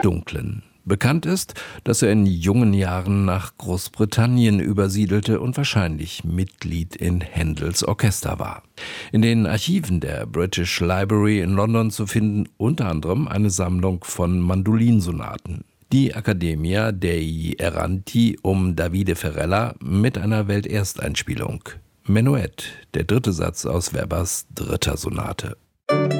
Dunklen. Bekannt ist, dass er in jungen Jahren nach Großbritannien übersiedelte und wahrscheinlich Mitglied in Händels Orchester war. In den Archiven der British Library in London zu finden unter anderem eine Sammlung von Mandolinsonaten. Die Accademia dei Erranti um Davide Ferrella mit einer Weltersteinspielung. Menuett, der dritte Satz aus Webers dritter Sonate.